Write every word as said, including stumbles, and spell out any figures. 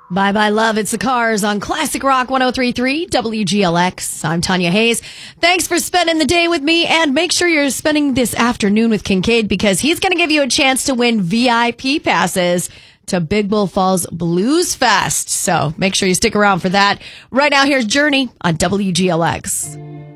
Bye Bye Love, it's the Cars on Classic Rock one oh three point three W G L X. I'm Tanya Hayes. Thanks for spending the day with me, and make sure you're spending this afternoon with Kincaid because he's going to give you a chance to win V I P passes to Big Bull Falls Blues Fest. So make sure you stick around for that. Right now, here's Journey on W G L X.